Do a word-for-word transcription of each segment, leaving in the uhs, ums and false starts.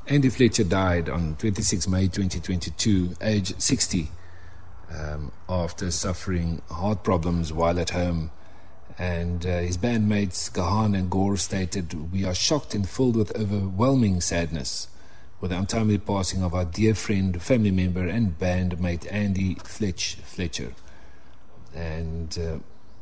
Andy Fletcher died on twenty-sixth of May twenty twenty-two, age sixty, um, after suffering heart problems while at home. And uh, his bandmates Gahan and Gore stated, "We are shocked and filled with overwhelming sadness with the untimely passing of our dear friend, family member and bandmate Andy Fletch, Fletcher." And uh,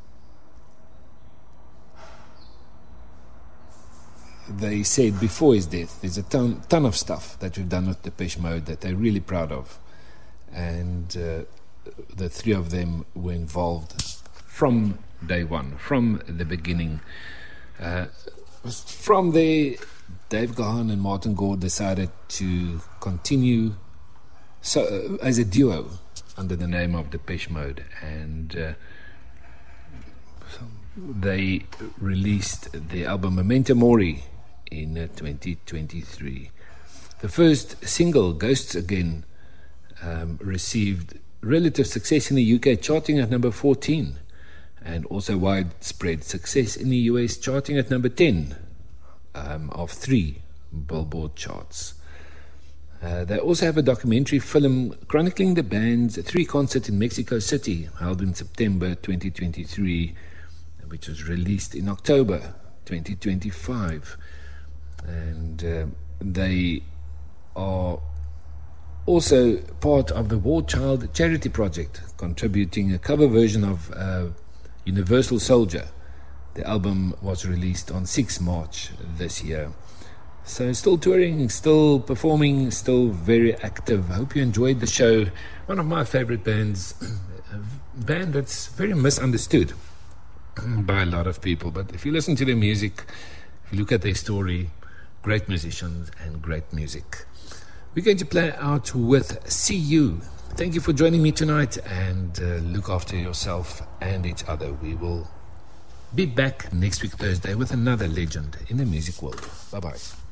they said before his death, there's a ton, ton of stuff that we've done with Depeche Mode that they're really proud of. And uh, the three of them were involved from day one, from the beginning. Uh, from there, Dave Gahan and Martin Gore decided to continue so, uh, as a duo under the name of Depeche Mode, and uh, they released the album Memento Mori in uh, twenty twenty-three. The first single, Ghosts Again, um, received relative success in the U K, charting at number fourteen, and also widespread success in the U S, charting at number ten um, of three Billboard charts. Uh, they also have a documentary film chronicling the band's three concert in Mexico City, held in September twenty twenty-three, which was released in October twenty twenty-five. And uh, they are also part of the War Child charity project, contributing a cover version of uh, Universal Soldier. The album was released on sixth of March this year. So still touring, still performing, still very active. I hope you enjoyed the show. One of my favorite bands, a band that's very misunderstood by a lot of people. But if you listen to their music, if you look at their story, great musicians and great music. We're going to play out with See You. Thank you for joining me tonight, and uh, look after yourself and each other. We will be back next week Thursday with another legend in the music world. Bye-bye.